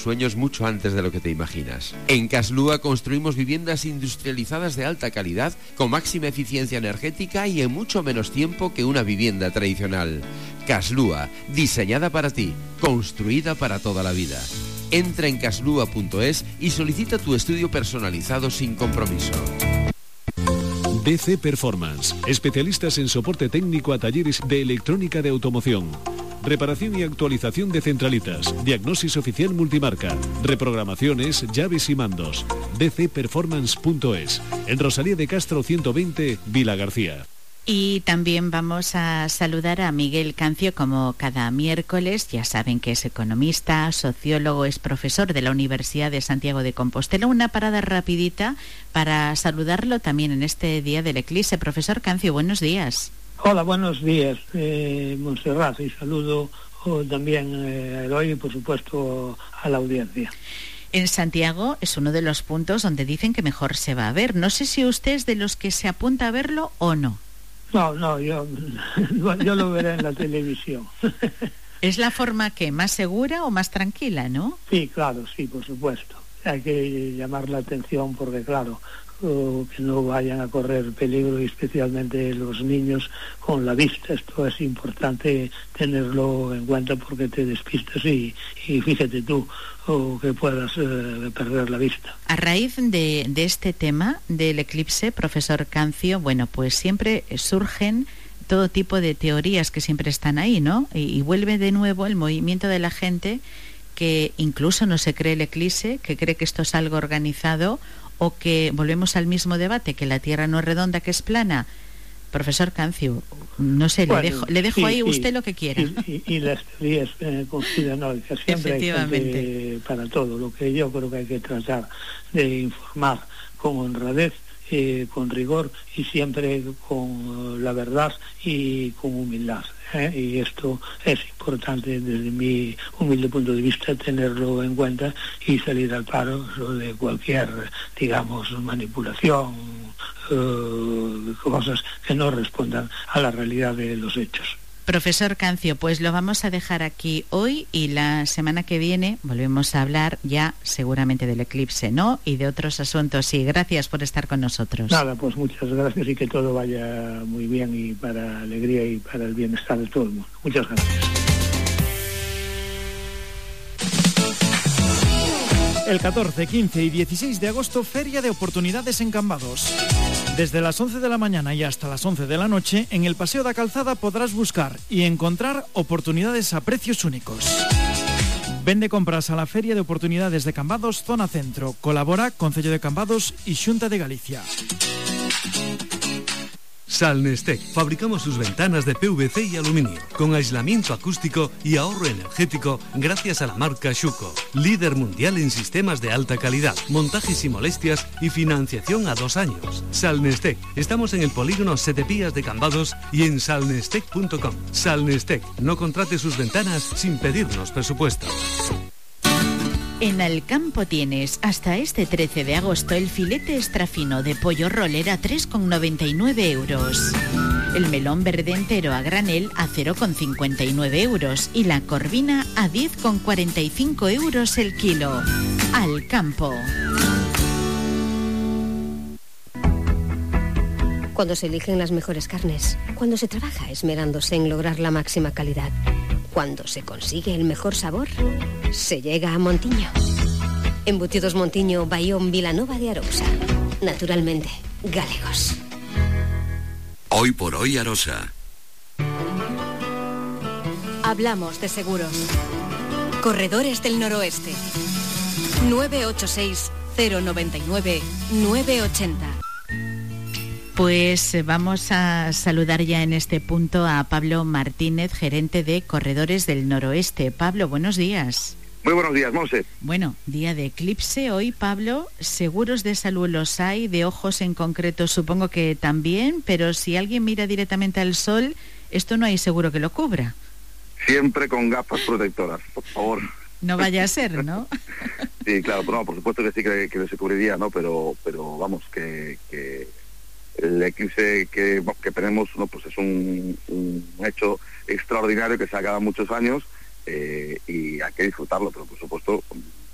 sueños mucho antes de lo que te imaginas. En Caslúa construimos viviendas industrializadas de alta calidad, con máxima eficiencia energética y en mucho menos tiempo que una vivienda tradicional. Caslúa, diseñada para ti, construida para toda la vida. Entra en caslúa.es y solicita tu estudio personalizado sin compromiso. DC Performance, especialistas en soporte técnico a talleres de electrónica de automoción, reparación y actualización de centralitas, diagnosis oficial multimarca, reprogramaciones, llaves y mandos. dcperformance.es, en Rosalía de Castro 120, Vila García. Y también vamos a saludar a Miguel Cancio, como cada miércoles. Ya saben que es economista, sociólogo, es profesor de la Universidad de Santiago de Compostela. Una parada rapidita para saludarlo también en este día del eclipse. Profesor Cancio, buenos días. Hola, buenos días, Montserrat, y saludo también a Eloy y por supuesto a la audiencia. En Santiago es uno de los puntos donde dicen que mejor se va a ver. No sé si usted es de los que se apunta a verlo o no. No, yo lo veré en la televisión. ¿Es la forma que más segura o más tranquila, no? Sí, claro, sí, por supuesto. Hay que llamar la atención porque, claro, que no vayan a correr peligro, y especialmente los niños con la vista. Esto es importante tenerlo en cuenta porque te despistas y fíjate tú que puedas perder la vista. A raíz de este tema del eclipse, profesor Cancio, bueno, pues siempre surgen todo tipo de teorías que siempre están ahí, ¿no? Y vuelve de nuevo el movimiento de la gente que incluso no se cree el eclipse, que cree que esto es algo organizado, o que volvemos al mismo debate, que la Tierra no es redonda, que es plana. Profesor Cancio, no sé, bueno, le dejo ahí usted lo que quiera. Y las teorías conspiranoicas, siempre hay gente para todo. Lo que yo creo que hay que tratar de informar con honradez, con rigor y siempre con la verdad y con humildad. Y esto es importante desde mi humilde punto de vista, tenerlo en cuenta y salir al paro de cualquier, digamos, manipulación, cosas que no respondan a la realidad de los hechos. Profesor Cancio, pues lo vamos a dejar aquí hoy y la semana que viene volvemos a hablar ya seguramente del eclipse, ¿no? Y de otros asuntos. Y gracias por estar con nosotros. Nada, pues muchas gracias y que todo vaya muy bien y para alegría y para el bienestar de todo el mundo. Muchas gracias. El 14, 15 y 16 de agosto, Feria de Oportunidades en Cambados. Desde las 11 de la mañana y hasta las 11 de la noche, en el Paseo da Calzada podrás buscar y encontrar oportunidades a precios únicos. Vende compras a la Feria de Oportunidades de Cambados, Zona Centro. Colabora Concello de Cambados y Xunta de Galicia. Salnestec. Fabricamos sus ventanas de PVC y aluminio, con aislamiento acústico y ahorro energético gracias a la marca Schuco, líder mundial en sistemas de alta calidad, montajes y molestias y financiación a 2 años. Salnestec. Estamos en el polígono Setepías de Cambados y en salnestec.com. Salnestec. No contrate sus ventanas sin pedirnos presupuesto. En Alcampo tienes hasta este 13 de agosto el filete extra fino de pollo roller a 3,99 euros. El melón verde entero a granel a 0,59 euros y la corvina a 10,45 euros el kilo. Alcampo. Cuando se eligen las mejores carnes, cuando se trabaja esmerándose en lograr la máxima calidad, cuando se consigue el mejor sabor, se llega a Montiño. Embutidos Montiño, Bayón, Vilanova de Arousa. Naturalmente, galegos. Hoy por hoy Arosa. Hablamos de seguros. Corredores del Noroeste. 986 099 980. Pues vamos a saludar ya en este punto a Pablo Martínez, gerente de Corredores del Noroeste. Pablo, buenos días. Muy buenos días, Monse. Bueno, día de eclipse hoy, Pablo. Seguros de salud los hay, de ojos en concreto supongo que también, pero si alguien mira directamente al sol, esto no hay seguro que lo cubra. Siempre con gafas protectoras, por favor. No vaya a ser, ¿no? Sí, claro, no, por supuesto que sí que se cubriría, ¿no? Pero vamos, que el eclipse que tenemos, no, pues es un hecho extraordinario que se ha cada muchos años y hay que disfrutarlo, pero por supuesto